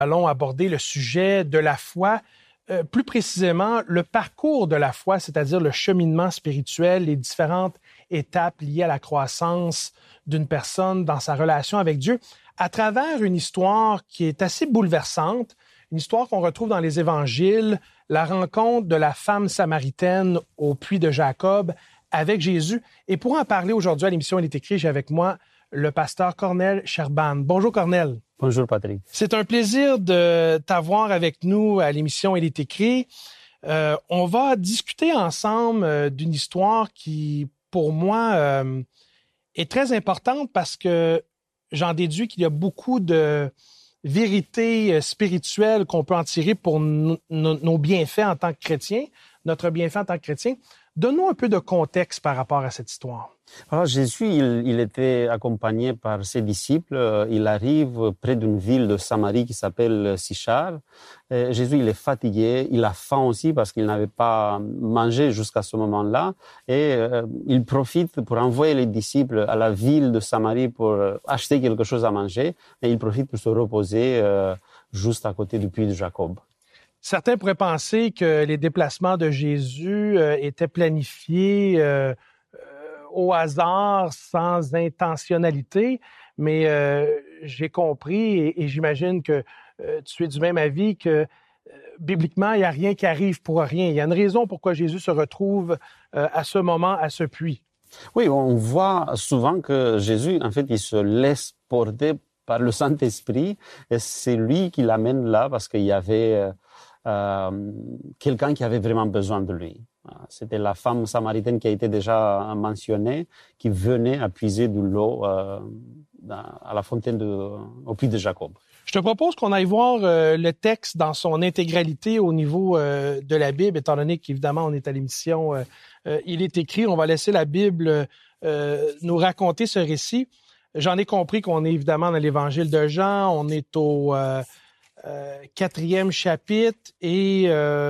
allons aborder le sujet de la foi, plus précisément le parcours de la foi, c'est-à-dire le cheminement spirituel, les différentes étapes liées à la croissance d'une personne dans sa relation avec Dieu, à travers une histoire qui est assez bouleversante, une histoire qu'on retrouve dans les évangiles, la rencontre de la femme samaritaine au puits de Jacob avec Jésus. Et pour en parler aujourd'hui à l'émission Il est écrit, j'ai avec moi le pasteur Cornel Sherban. Bonjour Cornel. Bonjour Patrick. C'est un plaisir de t'avoir avec nous à l'émission Il est écrit. On va discuter ensemble d'une histoire qui, pour moi, est très importante parce que j'en déduis qu'il y a beaucoup de vérités spirituelles qu'on peut en tirer pour nos bienfaits en tant que chrétiens, notre bienfait en tant que chrétien. Donne-nous un peu de contexte par rapport à cette histoire. Alors Jésus, il était accompagné par ses disciples. Il arrive près d'une ville de Samarie qui s'appelle Sichar. Jésus, il est fatigué, il a faim aussi parce qu'il n'avait pas mangé jusqu'à ce moment-là. Et il profite pour envoyer les disciples à la ville de Samarie pour acheter quelque chose à manger. Et il profite pour se reposer juste à côté du puits de Jacob. Certains pourraient penser que les déplacements de Jésus étaient planifiés au hasard, sans intentionnalité, mais j'ai compris et j'imagine que tu es du même avis que bibliquement, il n'y a rien qui arrive pour rien. Il y a une raison pourquoi Jésus se retrouve à ce moment, à ce puits. Oui, on voit souvent que Jésus, en fait, il se laisse porter par le Saint-Esprit et c'est lui qui l'amène là parce qu'il y avait quelqu'un qui avait vraiment besoin de lui. C'était la femme samaritaine qui a été déjà mentionnée, qui venait à puiser de l'eau à la fontaine au puits de Jacob. Je te propose qu'on aille voir le texte dans son intégralité au niveau de la Bible, étant donné qu'évidemment on est à l'émission Il est écrit. On va laisser la Bible nous raconter ce récit. J'en ai compris qu'on est évidemment dans l'Évangile de Jean, on est au 4e chapitre et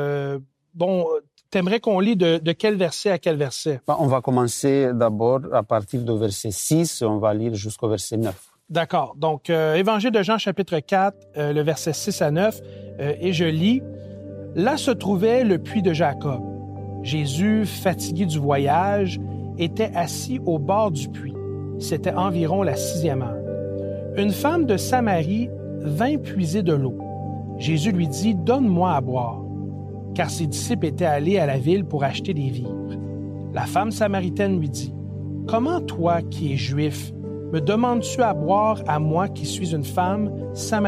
t'aimerais qu'on lit de quel verset à quel verset? On va commencer d'abord à partir du verset 6 et on va lire jusqu'au verset 9. D'accord. Donc, Évangile de Jean, chapitre 4, le verset 6 à 9, et je lis. « Là se trouvait le puits de Jacob. Jésus, fatigué du voyage, était assis au bord du puits. C'était environ la 6e heure. Une femme de Samarie vint puiser de l'eau. Jésus lui dit « Donne-moi à boire. » Car ses disciples étaient allés à la ville pour acheter des vivres. La femme samaritaine lui dit, « Comment toi, qui es juif, me demandes-tu à boire à moi qui suis une femme samaritaine? »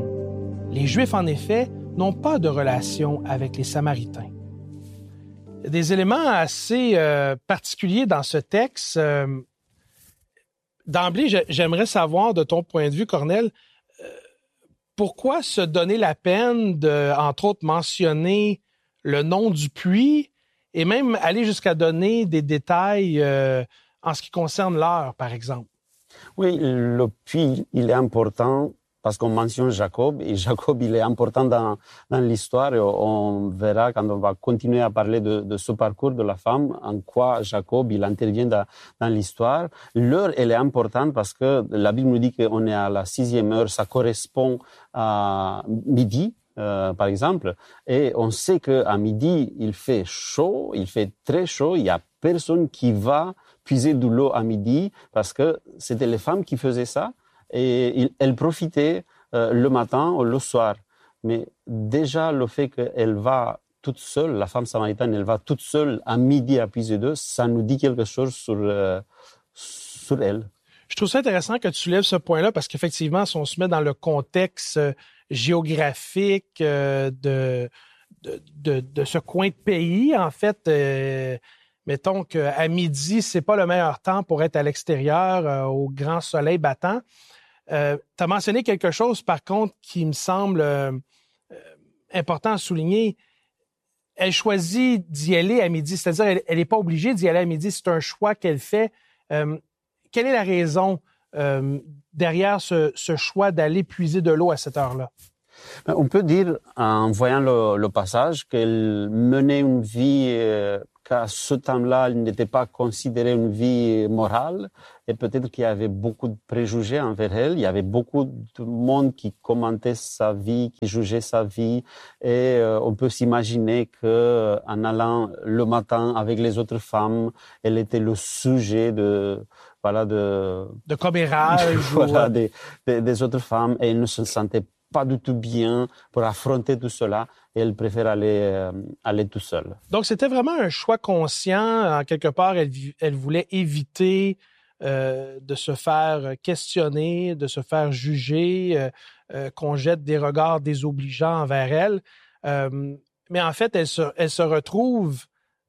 Les Juifs, en effet, n'ont pas de relation avec les Samaritains. Il y a des éléments assez particuliers dans ce texte. D'emblée, j'aimerais savoir, de ton point de vue, Cornel, pourquoi se donner la peine de, entre autres, mentionner le nom du puits et même aller jusqu'à donner des détails en ce qui concerne l'heure, par exemple? Oui, le puits, il est important parce qu'on mentionne Jacob et Jacob, il est important dans l'histoire et on verra quand on va continuer à parler de ce parcours de la femme, en quoi Jacob, il intervient dans l'histoire. L'heure, elle est importante parce que la Bible nous dit qu'on est à la 6e heure, ça correspond à midi. Par exemple, et on sait qu'à midi, il fait chaud, il fait très chaud, il n'y a personne qui va puiser de l'eau à midi parce que c'était les femmes qui faisaient ça et elles profitaient le matin ou le soir. Mais déjà, le fait qu'elle va toute seule, la femme samaritaine, elle va toute seule à midi à puiser d'eau, ça nous dit quelque chose sur elle. Je trouve ça intéressant que tu lèves ce point-là parce qu'effectivement, si on se met dans le contexte géographique de ce coin de pays, en fait, mettons qu'à midi, c'est pas le meilleur temps pour être à l'extérieur au grand soleil battant. Tu as mentionné quelque chose, par contre, qui me semble important à souligner. Elle choisit d'y aller à midi, c'est-à-dire elle n'est pas obligée d'y aller à midi, c'est un choix qu'elle fait. Quelle est la raison derrière ce choix d'aller puiser de l'eau à cette heure-là? On peut dire, en voyant le passage, qu'elle menait une vie qu'à ce temps-là, il n'était pas considéré une vie morale et peut-être qu'il y avait beaucoup de préjugés envers elle. Il y avait beaucoup de monde qui commentait sa vie, qui jugeait sa vie et on peut s'imaginer que en allant le matin avec les autres femmes, elle était le sujet de commérage voilà, des autres femmes et elle ne se sentait pas du tout bien pour affronter tout cela et elle préfère aller tout seule. Donc, c'était vraiment un choix conscient. En quelque part, elle voulait éviter de se faire questionner, de se faire juger, qu'on jette des regards désobligeants envers elle. Mais en fait, elle se retrouve,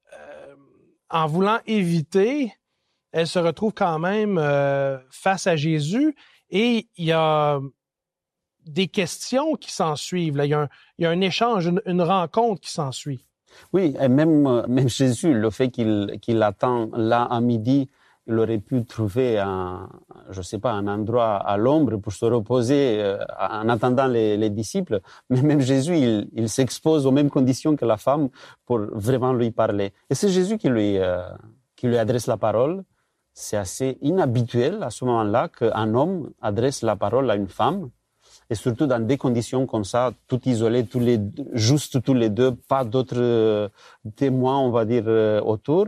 en voulant éviter, elle se retrouve quand même face à Jésus et il y a des questions qui s'ensuivent. Là. Il y a un échange, une rencontre qui s'ensuit. Oui, et même Jésus, le fait qu'il attend là à midi, il aurait pu trouver un endroit à l'ombre pour se reposer en attendant les disciples. Mais même Jésus, il s'expose aux mêmes conditions que la femme pour vraiment lui parler. Et c'est Jésus qui lui adresse la parole. C'est assez inhabituel à ce moment-là qu'un homme adresse la parole à une femme. Et surtout dans des conditions comme ça, tout isolés, juste tous les deux, pas d'autres témoins, on va dire, autour.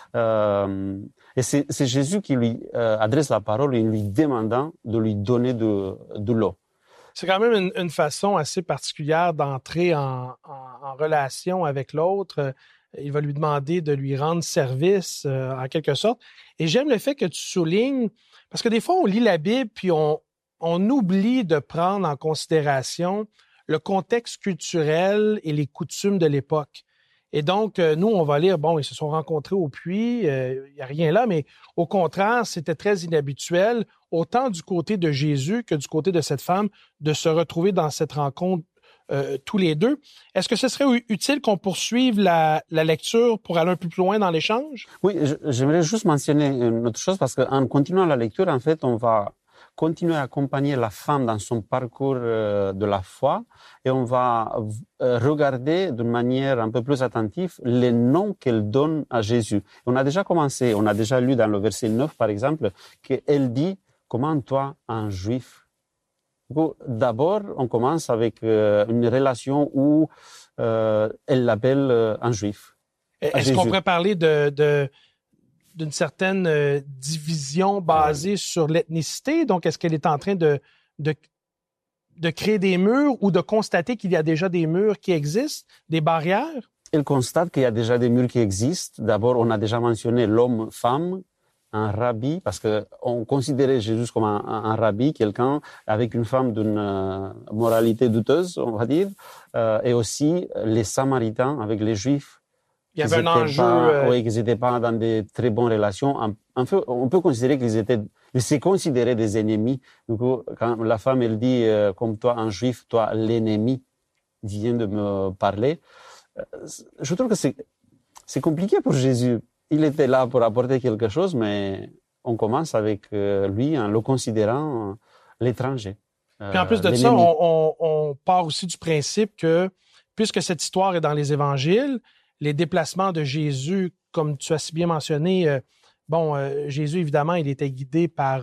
Et c'est Jésus qui lui adresse la parole et lui demandant de lui donner de l'eau. C'est quand même une façon assez particulière d'entrer en relation avec l'autre. Il va lui demander de lui rendre service, en quelque sorte. Et j'aime le fait que tu soulignes, parce que des fois, on lit la Bible, puis on oublie de prendre en considération le contexte culturel et les coutumes de l'époque. Et donc, nous, on va lire, bon, ils se sont rencontrés au puits, il n'y a rien là, mais au contraire, c'était très inhabituel, autant du côté de Jésus que du côté de cette femme, de se retrouver dans cette rencontre tous les deux. Est-ce que ce serait utile qu'on poursuive la lecture pour aller un peu plus loin dans l'échange? Oui, j'aimerais juste mentionner une autre chose, parce qu'en continuant la lecture, en fait, on va continuer à accompagner la femme dans son parcours de la foi et on va regarder d'une manière un peu plus attentive les noms qu'elle donne à Jésus. On a déjà commencé, on a déjà lu dans le verset 9 par exemple, qu'elle dit « Comment toi, un juif ?» D'abord, on commence avec une relation où elle l'appelle un juif. Est-ce qu'on pourrait parler d'une certaine division basée sur l'ethnicité? Donc, est-ce qu'elle est en train de créer des murs ou de constater qu'il y a déjà des murs qui existent, des barrières? Elle constate qu'il y a déjà des murs qui existent. D'abord, on a déjà mentionné l'homme-femme, un rabbi, parce qu'on considérait Jésus comme un rabbi, quelqu'un avec une femme d'une moralité douteuse, on va dire, et aussi les Samaritains avec les Juifs. Il y avait un enjeu. Oui, qu'ils n'étaient pas dans de très bonnes relations. On peut considérer ils se considéraient des ennemis. Du coup, quand la femme, elle dit, comme toi, un juif, toi, l'ennemi, vient de me parler. Je trouve que c'est compliqué pour Jésus. Il était là pour apporter quelque chose, mais on commence avec lui en le considérant l'étranger. Puis en plus de ça, on part aussi du principe que, puisque cette histoire est dans les évangiles, les déplacements de Jésus, comme tu as si bien mentionné, Jésus, évidemment, il était guidé par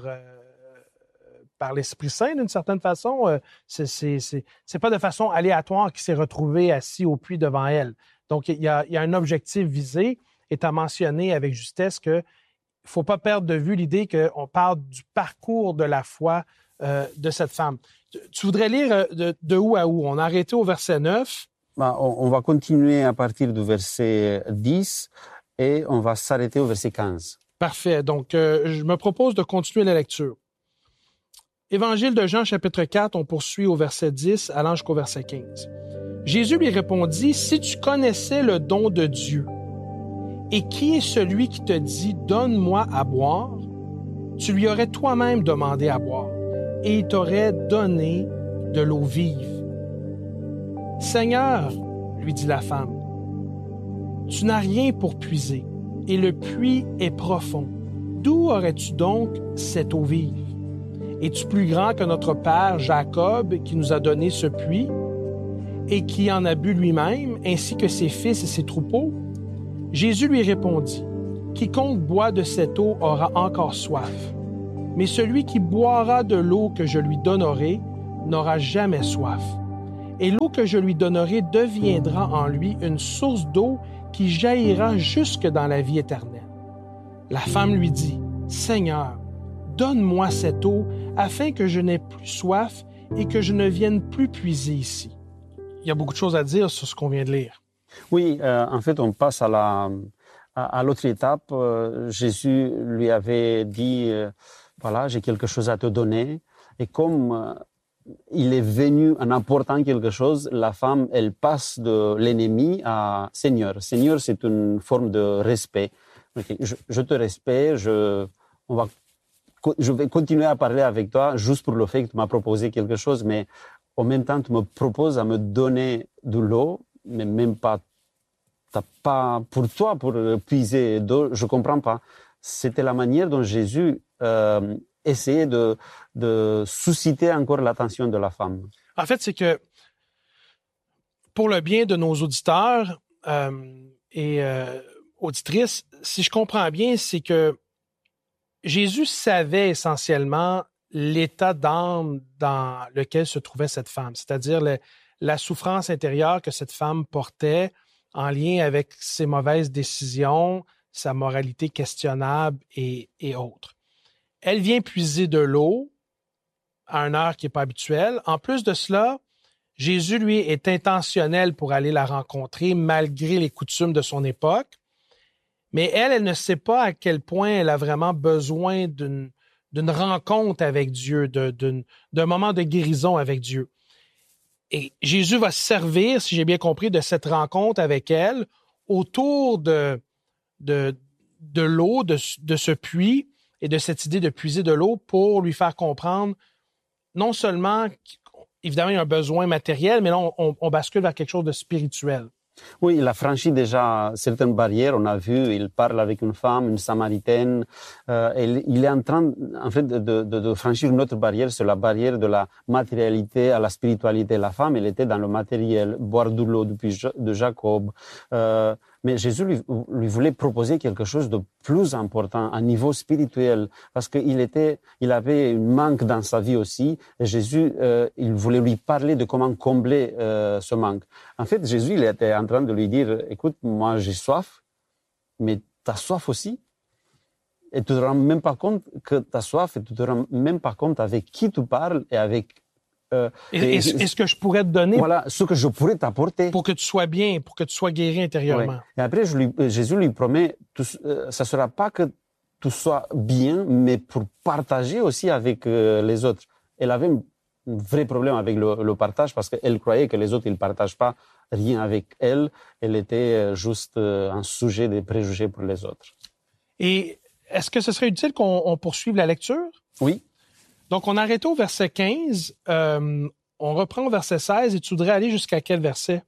l'Esprit Saint d'une certaine façon. C'est pas de façon aléatoire qu'il s'est retrouvé assis au puits devant elle. Donc, il y a un objectif visé, et tu as mentionné avec justesse qu'il ne faut pas perdre de vue l'idée qu'on parle du parcours de la foi de cette femme. Tu voudrais lire de où à où? On a arrêté au verset 9. On va continuer à partir du verset 10 et on va s'arrêter au verset 15. Parfait. Donc, je me propose de continuer la lecture. Évangile de Jean, chapitre 4, on poursuit au verset 10, allant jusqu'au verset 15. Jésus lui répondit, « Si tu connaissais le don de Dieu, et qui est celui qui te dit, « Donne-moi à boire », tu lui aurais toi-même demandé à boire, et il t'aurait donné de l'eau vive. « Seigneur, lui dit la femme, tu n'as rien pour puiser, et le puits est profond. D'où aurais-tu donc cette eau vive? Es-tu plus grand que notre père Jacob qui nous a donné ce puits et qui en a bu lui-même, ainsi que ses fils et ses troupeaux? Jésus lui répondit, « Quiconque boit de cette eau aura encore soif, mais celui qui boira de l'eau que je lui donnerai n'aura jamais soif. Et l'eau que je lui donnerai deviendra en lui une source d'eau qui jaillira jusque dans la vie éternelle. » La femme lui dit, « Seigneur, donne-moi cette eau afin que je n'aie plus soif et que je ne vienne plus puiser ici. » Il y a beaucoup de choses à dire sur ce qu'on vient de lire. Oui, en fait, on passe à l'autre étape. Jésus lui avait dit, voilà, j'ai quelque chose à te donner. Et comme il est venu en apportant quelque chose, la femme, elle passe de l'ennemi à Seigneur. Seigneur, c'est une forme de respect. Okay, je te respecte, je vais continuer à parler avec toi juste pour le fait que tu m'as proposé quelque chose, mais en même temps, tu me proposes à me donner de l'eau, mais même pas, t'as pas pour toi, pour puiser d'eau, je comprends pas. C'était la manière dont Jésus essayait de susciter encore l'attention de la femme. En fait, c'est que pour le bien de nos auditeurs et auditrices, si je comprends bien, c'est que Jésus savait essentiellement l'état d'âme dans lequel se trouvait cette femme, c'est-à-dire la souffrance intérieure que cette femme portait en lien avec ses mauvaises décisions, sa moralité questionnable et autres. Elle vient puiser de l'eau à une heure qui n'est pas habituelle. En plus de cela, Jésus, lui, est intentionnel pour aller la rencontrer malgré les coutumes de son époque. Mais elle ne sait pas à quel point elle a vraiment besoin d'une rencontre avec Dieu, d'un moment de guérison avec Dieu. Et Jésus va se servir, si j'ai bien compris, de cette rencontre avec elle autour de l'eau, de ce puits et de cette idée de puiser de l'eau pour lui faire comprendre non seulement, évidemment, il y a un besoin matériel, mais là, on bascule vers quelque chose de spirituel. Oui, il a franchi déjà certaines barrières. On a vu, il parle avec une femme, une samaritaine. Il est en train, en fait, de franchir une autre barrière, c'est la barrière de la matérialité à la spiritualité. La femme, elle était dans le matériel, boire de l'eau de Jacob. Mais Jésus lui voulait proposer quelque chose de plus important, à niveau spirituel, parce il avait un manque dans sa vie aussi. Et Jésus, il voulait lui parler de comment combler ce manque. En fait, Jésus, il était en train de lui dire, écoute, moi j'ai soif, mais tu as soif aussi. Et tu te rends même pas compte que tu as soif, et tu te rends même pas compte avec qui tu parles et avec... Est-ce que je pourrais te donner... Voilà, ce que je pourrais t'apporter. Pour que tu sois bien, pour que tu sois guéri intérieurement. Ouais. Et après, Jésus lui promet, ça sera pas que tu sois bien, mais pour partager aussi avec les autres. Elle avait un vrai problème avec le partage parce qu'elle croyait que les autres, ils partagent pas rien avec elle. Elle était juste un sujet de préjugés pour les autres. Et est-ce que ce serait utile qu'on poursuive la lecture? Oui. Donc, on a arrêté au verset 15. On reprend au verset 16 et tu voudrais aller jusqu'à quel verset?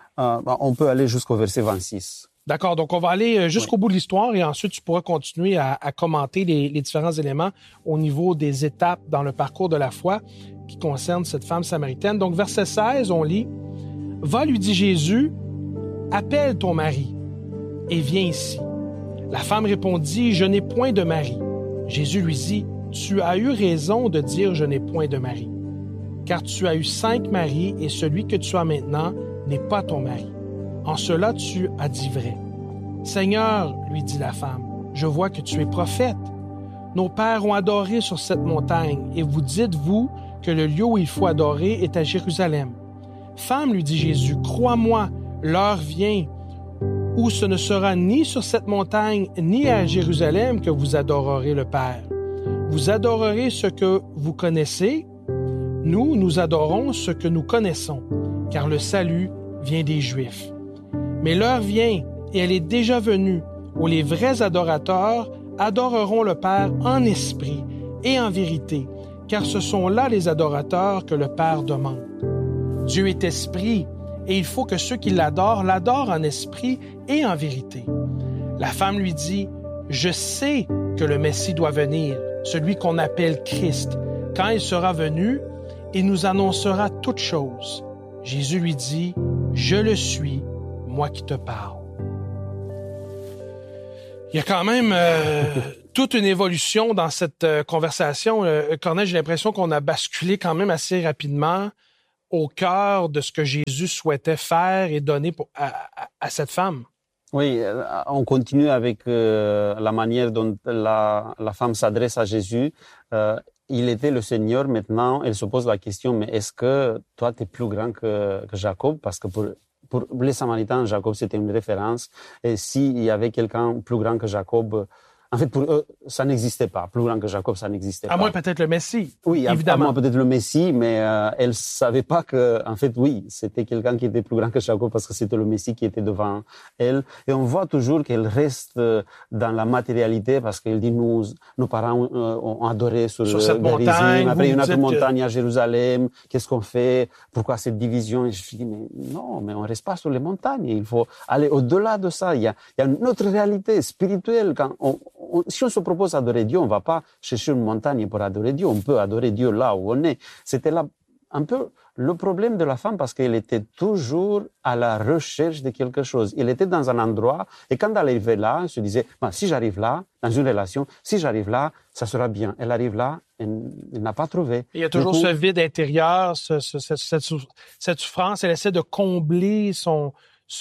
On peut aller jusqu'au verset 26. D'accord. Donc, on va aller jusqu'au bout de l'histoire et ensuite, tu pourras continuer à commenter les différents éléments au niveau des étapes dans le parcours de la foi qui concernent cette femme samaritaine. Donc, verset 16, on lit « Va, lui dit Jésus, appelle ton mari et viens ici. La femme répondit, je n'ai point de mari. Jésus lui dit, tu as eu raison de dire je n'ai point de mari, car tu as eu 5 maris et celui que tu as maintenant n'est pas ton mari. En cela tu as dit vrai. Seigneur, lui dit la femme, je vois que tu es prophète. Nos pères ont adoré sur cette montagne et vous dites, vous, que le lieu où il faut adorer est à Jérusalem. Femme, lui dit Jésus, crois-moi, l'heure vient où ce ne sera ni sur cette montagne ni à Jérusalem que vous adorerez le Père. Vous adorerez ce que vous connaissez. Nous adorons ce que nous connaissons, car le salut vient des Juifs. Mais l'heure vient, et elle est déjà venue, où les vrais adorateurs adoreront le Père en esprit et en vérité, car ce sont là les adorateurs que le Père demande. Dieu est esprit, et il faut que ceux qui l'adorent en esprit et en vérité. La femme lui dit, « Je sais que le Messie doit venir, celui qu'on appelle Christ. Quand il sera venu, il nous annoncera toutes choses. » Jésus lui dit, « Je le suis, moi qui te parle. » Il y a quand même toute une évolution dans cette conversation. Corneille, j'ai l'impression qu'on a basculé quand même assez rapidement au cœur de ce que Jésus souhaitait faire et donner à cette femme. Oui, on continue avec la manière dont la femme s'adresse à Jésus. Il était le Seigneur, maintenant elle se pose la question, mais est-ce que toi tu es plus grand que Jacob? Parce que pour les Samaritains, Jacob c'était une référence. Et s'il y avait quelqu'un plus grand que Jacob, en fait pour eux ça n'existait pas. Plus grand que Jacob, ça n'existait pas. À moins peut-être le Messie. Oui, évidemment. À moins peut-être le Messie, mais elle savait pas que, en fait, oui, c'était quelqu'un qui était plus grand que Jacob parce que c'était le Messie qui était devant elle. Et on voit toujours qu'elle reste dans la matérialité parce qu'elle dit nos parents ont adoré sur cette montagne. Après une autre montagne à Jérusalem. Qu'est-ce qu'on fait? Pourquoi cette division? Et je dis mais non, mais on reste pas sur les montagnes. Il faut aller au-delà de ça. Il y a une autre réalité spirituelle. Quand si on se propose d'adorer Dieu, on va pas chercher une montagne pour adorer Dieu. On peut adorer Dieu là où on est. C'était là un peu le problème de la femme parce qu'elle était toujours à la recherche de quelque chose. Elle était dans un endroit et quand elle arrivait là, elle se disait si j'arrive là, dans une relation, si j'arrive là, ça sera bien. Elle arrive là, elle n'a pas trouvé. Il y a toujours ce vide intérieur, cette souffrance. Elle essaie de combler son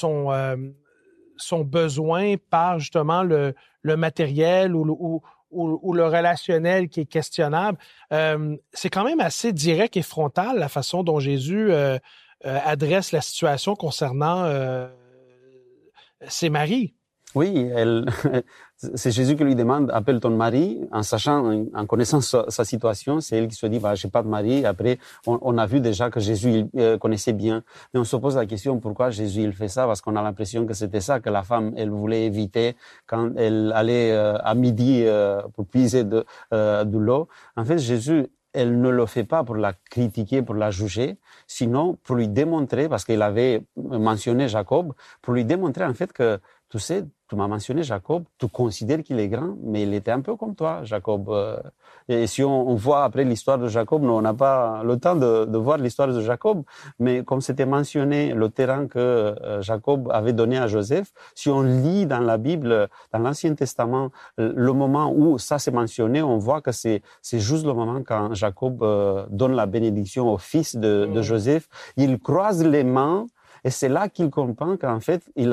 besoin par justement le matériel ou le relationnel qui est questionnable. C'est quand même assez direct et frontal la façon dont Jésus adresse la situation concernant ses maris. Oui, c'est Jésus qui lui demande, appelle ton mari, en sachant, en connaissant sa situation, c'est elle qui se dit, j'ai pas de mari. Après, on a vu déjà que Jésus connaissait bien. Mais on se pose la question, pourquoi Jésus il fait ça? Parce qu'on a l'impression que c'était ça que la femme, elle voulait éviter quand elle allait à midi pour puiser de l'eau. En fait, Jésus, elle ne le fait pas pour la critiquer, pour la juger, sinon pour lui démontrer, parce qu'il avait mentionné Jacob, pour lui démontrer en fait que, tu sais, tu m'as mentionné Jacob, tu considères qu'il est grand, mais il était un peu comme toi, Jacob. Et si on voit après l'histoire de Jacob, on n'a pas le temps de voir l'histoire de Jacob, mais comme c'était mentionné, le terrain que Jacob avait donné à Joseph, si on lit dans la Bible, dans l'Ancien Testament, le moment où ça s'est mentionné, on voit que c'est juste le moment quand Jacob donne la bénédiction au fils de Joseph. Il croise les mains. Et c'est là qu'il comprend qu'en fait, il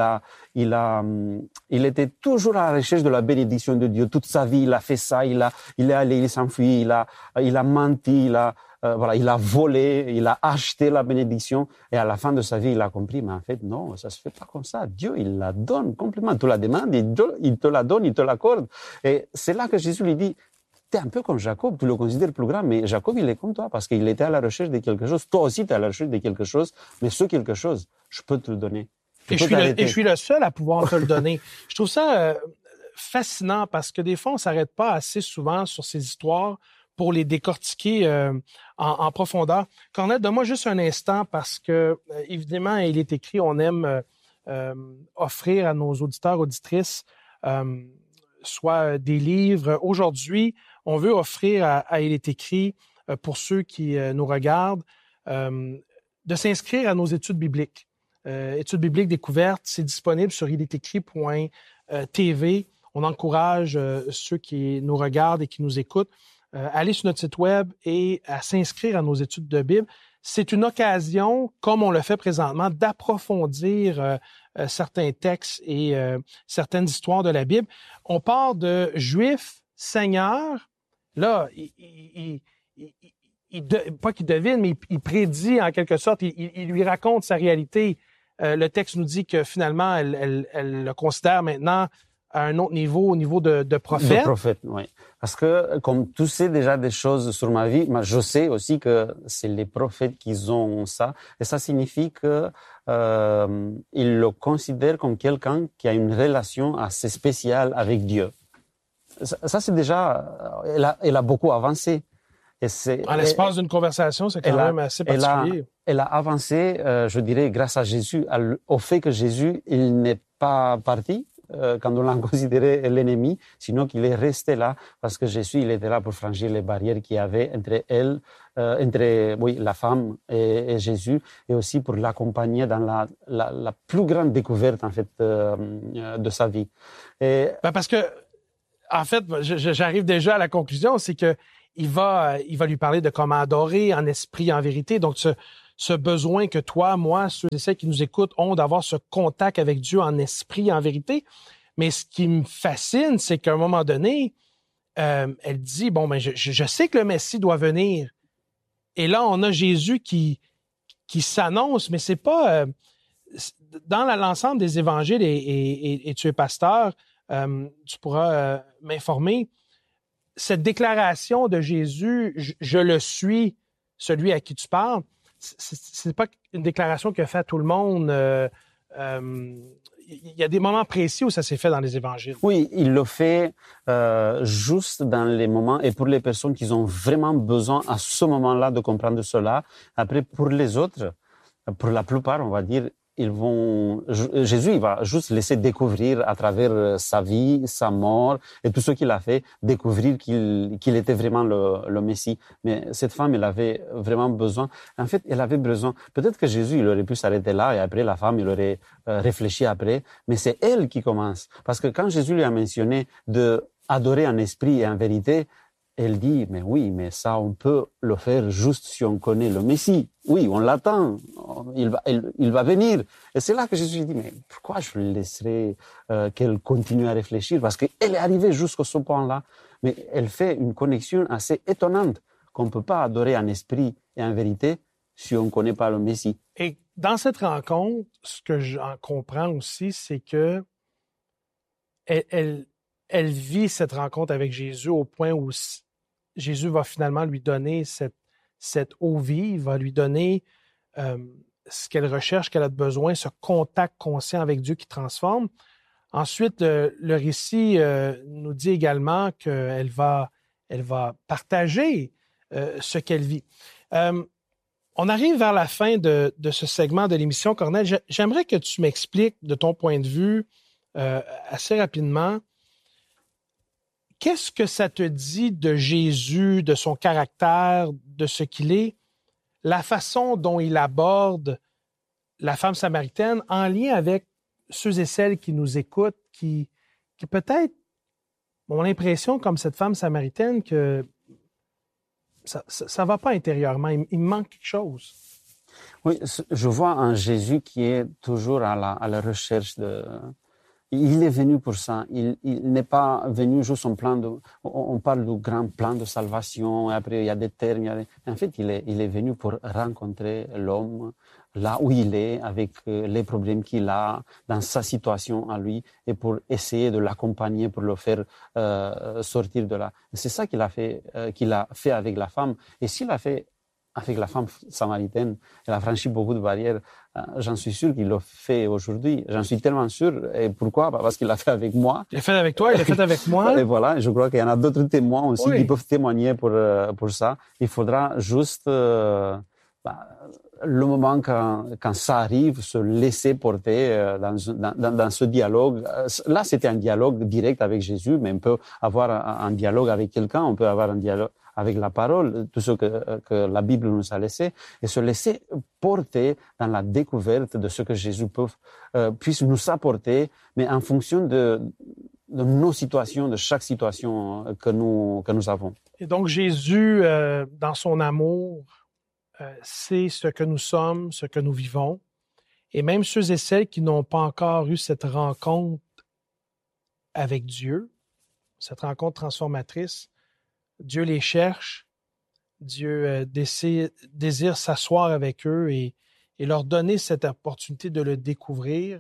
était toujours à la recherche de la bénédiction de Dieu. Toute sa vie, il a fait ça, il est allé, il s'enfuit, il a menti, il a volé, il a acheté la bénédiction. Et à la fin de sa vie, il a compris, mais en fait, non, ça se fait pas comme ça. Dieu, il la donne complètement. Tu la demandes, il te la donne, il te l'accorde. Et c'est là que Jésus lui dit, t'es un peu comme Jacob, tu le considères plus grand, mais Jacob, il est comme toi, parce qu'il était à la recherche de quelque chose. Toi aussi, tu es à la recherche de quelque chose, mais ce quelque chose, je peux te le donner. Et je suis le seul à pouvoir te le donner. Je trouve ça fascinant, parce que des fois, on s'arrête pas assez souvent sur ces histoires pour les décortiquer en profondeur. Cornette, donne-moi juste un instant, parce que, évidemment, il est écrit, on aime offrir à nos auditeurs, auditrices, soit des livres. Aujourd'hui, on veut offrir à Il est écrit, pour ceux qui nous regardent, de s'inscrire à nos études bibliques. Études bibliques découvertes, c'est disponible sur ilétécrit.tv. On encourage ceux qui nous regardent et qui nous écoutent à aller sur notre site web et à s'inscrire à nos études de Bible. C'est une occasion, comme on le fait présentement, d'approfondir certains textes et certaines histoires de la Bible. On part de Juifs seigneurs. Là, pas qu'il devine, mais il prédit en quelque sorte, il lui raconte sa réalité. Le texte nous dit que finalement, elle le considère maintenant à un autre niveau, au niveau de prophète. De prophète, oui. Parce que comme tu sais déjà des choses sur ma vie, je sais aussi que c'est les prophètes qui ont ça. Et ça signifie que ils le considèrent comme quelqu'un qui a une relation assez spéciale avec Dieu. Ça c'est déjà, elle a beaucoup avancé. En l'espace d'une conversation, c'est quand même assez particulier. Elle a avancé, je dirais, grâce à Jésus, au fait que Jésus, il n'est pas parti quand on l'a considéré l'ennemi, sinon qu'il est resté là parce que Jésus, il était là pour franchir les barrières qu'il y avait entre la femme et Jésus, et aussi pour l'accompagner dans la plus grande découverte, en fait, de sa vie. Parce que, en fait, j'arrive déjà à la conclusion, c'est que il va lui parler de comment adorer en esprit, en vérité. Donc, ce besoin que toi, moi, ceux et celles qui nous écoutent ont d'avoir ce contact avec Dieu en esprit, en vérité. Mais ce qui me fascine, c'est qu'à un moment donné, elle dit, bon, ben, je sais que le Messie doit venir. Et là, on a Jésus qui s'annonce, mais c'est pas... dans l'ensemble des évangiles, et tu es pasteur, tu pourras m'informer, cette déclaration de Jésus, je le suis, celui à qui tu parles, c'est pas une déclaration qu'il a fait à tout le monde. Il y a des moments précis où ça s'est fait dans les évangiles. Oui, il le fait juste dans les moments et pour les personnes qui ont vraiment besoin à ce moment-là de comprendre cela. Après, pour les autres, pour la plupart, on va dire, Jésus, il va juste laisser découvrir à travers sa vie, sa mort et tout ce qu'il a fait, découvrir qu'il était vraiment le Messie. Mais cette femme, elle avait vraiment besoin. En fait, elle avait besoin. Peut-être que Jésus, il aurait pu s'arrêter là et après la femme, il aurait réfléchi après. Mais c'est elle qui commence. Parce que quand Jésus lui a mentionné de adorer en esprit et en vérité, elle dit, mais oui, mais ça, on peut le faire juste si on connaît le Messie. Oui, on l'attend. Il va venir. Et c'est là que Jésus dit, mais pourquoi je laisserai qu'elle continue à réfléchir? Parce qu'elle est arrivée jusqu'à ce point-là. Mais elle fait une connexion assez étonnante qu'on ne peut pas adorer en esprit et en vérité si on ne connaît pas le Messie. Et dans cette rencontre, ce que j'en comprends aussi, c'est que elle vit cette rencontre avec Jésus au point où Jésus va finalement lui donner cette eau vive, va lui donner ce qu'elle recherche, qu'elle a besoin, ce contact conscient avec Dieu qui transforme. Ensuite, le récit nous dit également qu'elle va partager ce qu'elle vit. On arrive vers la fin de ce segment de l'émission, Cornel. J'aimerais que tu m'expliques, de ton point de vue, assez rapidement, qu'est-ce que ça te dit de Jésus, de son caractère, de ce qu'il est, la façon dont il aborde la femme samaritaine en lien avec ceux et celles qui nous écoutent, qui peut-être ont l'impression, comme cette femme samaritaine, que ça va pas intérieurement, il manque quelque chose. Oui, je vois un Jésus qui est toujours à la recherche de... Il est venu pour ça. Il n'est pas venu juste en plan de... On parle du grand plan de salvation, et après il y a des termes. En fait, il est venu pour rencontrer l'homme là où il est, avec les problèmes qu'il a, dans sa situation à lui, et pour essayer de l'accompagner, pour le faire sortir de là. C'est ça qu'il a fait avec la femme. Et s'il a fait avec la femme samaritaine, elle a franchi beaucoup de barrières. J'en suis sûr qu'il l'a fait aujourd'hui. J'en suis tellement sûr. Et pourquoi? Parce qu'il l'a fait avec moi. Il l'a fait avec toi, il l'a fait avec moi. Et voilà, je crois qu'il y en a d'autres témoins aussi qui peuvent témoigner pour ça. Il faudra juste, le moment quand ça arrive, se laisser porter dans ce dialogue. Là, c'était un dialogue direct avec Jésus, mais on peut avoir un dialogue avec quelqu'un, on peut avoir un dialogue avec la parole, tout ce que la Bible nous a laissé, et se laisser porter dans la découverte de ce que Jésus puisse nous apporter, mais en fonction de nos situations, de chaque situation que nous avons. Et donc Jésus, dans son amour, sait ce que nous sommes, ce que nous vivons, et même ceux et celles qui n'ont pas encore eu cette rencontre avec Dieu, cette rencontre transformatrice, Dieu les cherche, Dieu désire s'asseoir avec eux et leur donner cette opportunité de le découvrir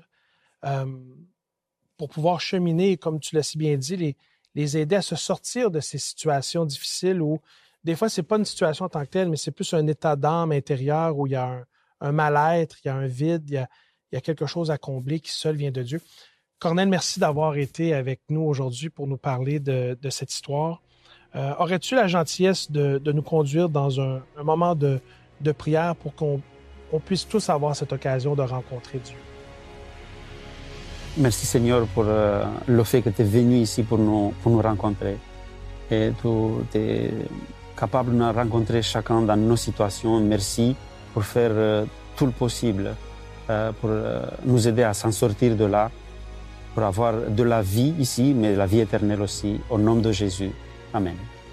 pour pouvoir cheminer, comme tu l'as si bien dit, les aider à se sortir de ces situations difficiles où des fois, c'est pas une situation en tant que telle, mais c'est plus un état d'âme intérieur où il y a un mal-être, il y a un vide, il y a quelque chose à combler qui seul vient de Dieu. Cornel, merci d'avoir été avec nous aujourd'hui pour nous parler de cette histoire. Aurais-tu la gentillesse de nous conduire dans un moment de prière pour qu'on puisse tous avoir cette occasion de rencontrer Dieu? Merci Seigneur pour le fait que tu es venu ici pour nous rencontrer. Et tu es capable de nous rencontrer chacun dans nos situations. Merci pour faire tout le possible, pour nous aider à s'en sortir de là, pour avoir de la vie ici, mais la vie éternelle aussi. Au nom de Jésus. Amen.